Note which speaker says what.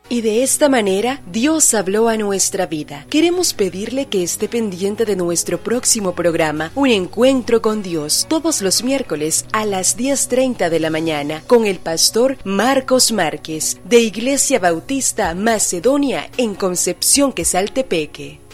Speaker 1: Y de esta manera, Dios habló a nuestra vida. Queremos pedirle que esté pendiente de nuestro próximo programa, Un Encuentro con Dios, todos los miércoles a las 10:30 de la mañana, con el pastor Marcos Márquez, de Iglesia Bautista Macedonia en Concepción Quesaltepeque.